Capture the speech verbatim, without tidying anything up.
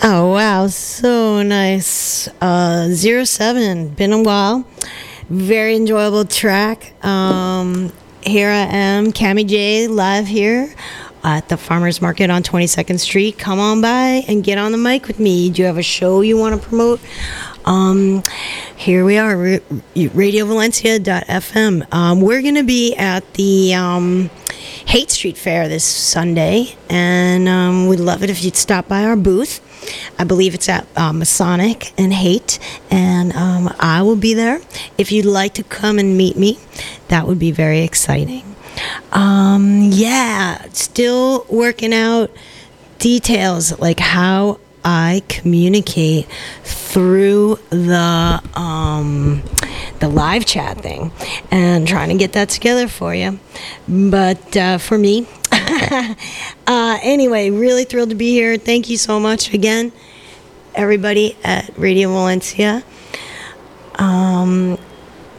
Oh, wow. So nice. Uh, Zero Seven. Been a while. Very enjoyable track. Um, here I am, Cammy J, live here at the Farmers Market on twenty-second Street. Come on by and get on the mic with me. Do you have a show you want to promote? Um, here we are, radio valencia dot f m. Um, we're going to be at the um, Haight Street Fair this Sunday, and um, we'd love it if you'd stop by our booth. I believe it's at uh, Masonic and Haight, and um, I will be there. If you'd like to come and meet me, that would be very exciting. Um, yeah, still working out details like how I communicate through the um, the live chat thing, and trying to get that together for you. But uh, for me, uh, anyway, really thrilled to be here. Thank you so much again, everybody at Radio Valencia. Um,